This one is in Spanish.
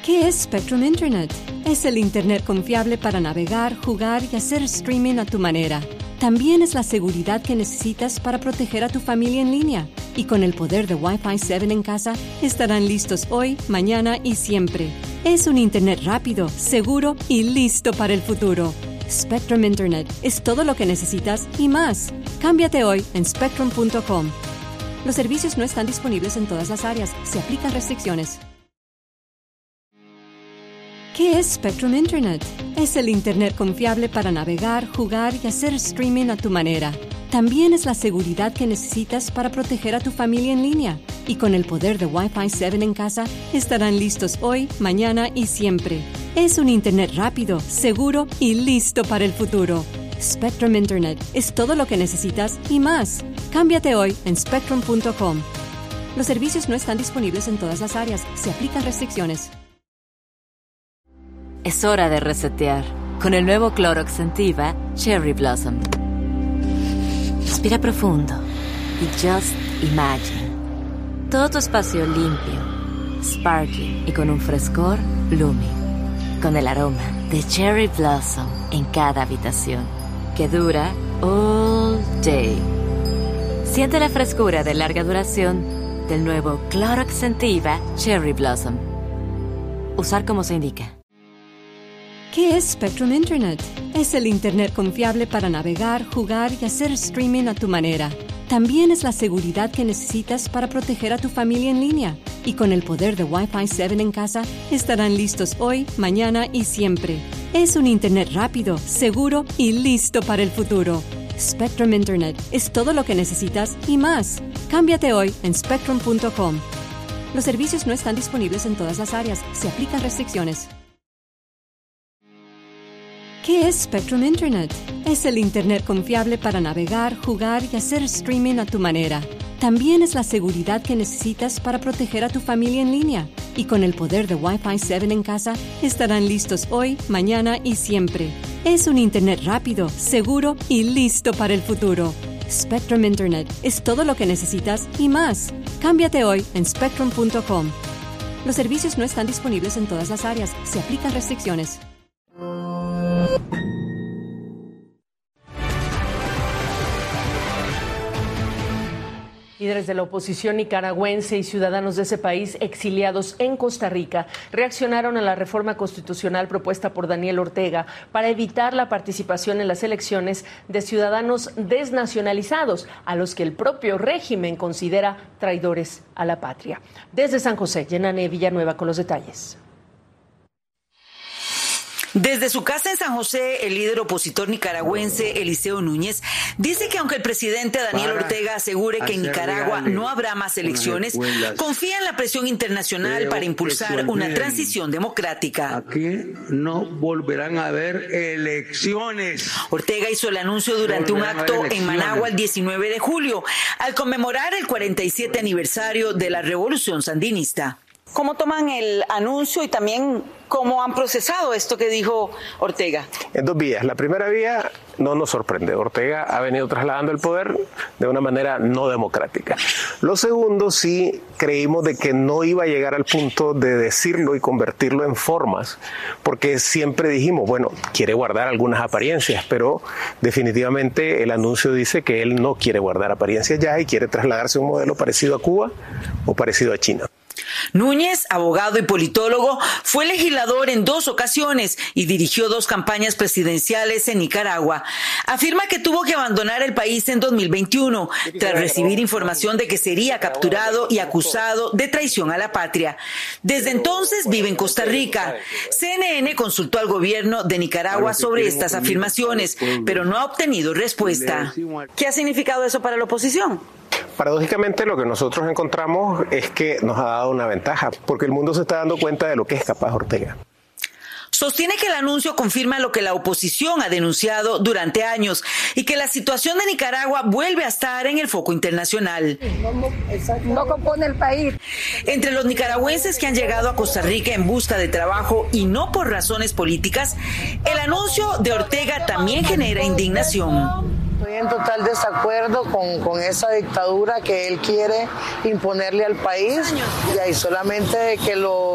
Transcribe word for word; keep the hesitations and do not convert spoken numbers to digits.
¿Qué es Spectrum Internet? Es el Internet confiable para navegar, jugar y hacer streaming a tu manera. También es la seguridad que necesitas para proteger a tu familia en línea. Y con el poder de Wi-Fi siete en casa, estarán listos hoy, mañana y siempre. Es un Internet rápido, seguro y listo para el futuro. Spectrum Internet es todo lo que necesitas y más. Cámbiate hoy en spectrum punto com. Los servicios no están disponibles en todas las áreas. Se aplican restricciones. ¿Qué es Spectrum Internet? Es el Internet confiable para navegar, jugar y hacer streaming a tu manera. También es la seguridad que necesitas para proteger a tu familia en línea. Y con el poder de Wi-Fi siete en casa, estarán listos hoy, mañana y siempre. Es un Internet rápido, seguro y listo para el futuro. Spectrum Internet es todo lo que necesitas y más. Cámbiate hoy en spectrum punto com. Los servicios no están disponibles en todas las áreas. Se aplican restricciones. Es hora de resetear con el nuevo Clorox Scentiva Cherry Blossom. Respira profundo y just imagine. Todo tu espacio limpio, sparkly y con un frescor blooming. Con el aroma de Cherry Blossom en cada habitación, que dura all day. Siente la frescura de larga duración del nuevo Clorox Scentiva Cherry Blossom. Usar como se indica. ¿Qué es Spectrum Internet? Es el Internet confiable para navegar, jugar y hacer streaming a tu manera. También es la seguridad que necesitas para proteger a tu familia en línea. Y con el poder de Wi-Fi siete en casa, estarán listos hoy, mañana y siempre. Es un Internet rápido, seguro y listo para el futuro. Spectrum Internet es todo lo que necesitas y más. Cámbiate hoy en spectrum punto com. Los servicios no están disponibles en todas las áreas. Se aplican restricciones. ¿Qué es Spectrum Internet? Es el Internet confiable para navegar, jugar y hacer streaming a tu manera. También es la seguridad que necesitas para proteger a tu familia en línea. Y con el poder de Wi-Fi siete en casa, estarán listos hoy, mañana y siempre. Es un Internet rápido, seguro y listo para el futuro. Spectrum Internet es todo lo que necesitas y más. Cámbiate hoy en spectrum punto com. Los servicios no están disponibles en todas las áreas. Se aplican restricciones. Líderes de la oposición nicaragüense y ciudadanos de ese país exiliados en Costa Rica reaccionaron a la reforma constitucional propuesta por Daniel Ortega para evitar la participación en las elecciones de ciudadanos desnacionalizados, a los que el propio régimen considera traidores a la patria. Desde San José, Yenane Villanueva con los detalles. Desde su casa en San José, el líder opositor nicaragüense Eliseo Núñez dice que aunque el presidente Daniel Ortega asegure que en Nicaragua no habrá más elecciones, confía en la presión internacional para impulsar una transición democrática. Aquí no volverán a haber elecciones. Ortega hizo el anuncio durante un acto en Managua el diecinueve de julio, al conmemorar el cuarenta y siete aniversario de la Revolución Sandinista. ¿Cómo toman el anuncio y también cómo han procesado esto que dijo Ortega? En dos vías. La primera vía no nos sorprende. Ortega ha venido trasladando el poder de una manera no democrática. Lo segundo, sí creímos de que no iba a llegar al punto de decirlo y convertirlo en formas, porque siempre dijimos, bueno, quiere guardar algunas apariencias, pero definitivamente el anuncio dice que él no quiere guardar apariencias ya y quiere trasladarse a un modelo parecido a Cuba o parecido a China. Núñez, abogado y politólogo, fue legislador en dos ocasiones y dirigió dos campañas presidenciales en Nicaragua. Afirma que tuvo que abandonar el país en dos mil veintiuno tras recibir información de que sería capturado y acusado de traición a la patria. Desde entonces vive en Costa Rica. C N N consultó al gobierno de Nicaragua sobre estas afirmaciones, pero no ha obtenido respuesta. ¿Qué ha significado eso para la oposición? Paradójicamente, lo que nosotros encontramos es que nos ha dado una ventaja, porque el mundo se está dando cuenta de lo que es capaz Ortega. Sostiene que el anuncio confirma lo que la oposición ha denunciado durante años y que la situación de Nicaragua vuelve a estar en el foco internacional. No compone el país. Entre los nicaragüenses que han llegado a Costa Rica en busca de trabajo y no por razones políticas, el anuncio de Ortega también genera indignación. Estoy en total desacuerdo con, con esa dictadura que él quiere imponerle al país y ahí solamente que lo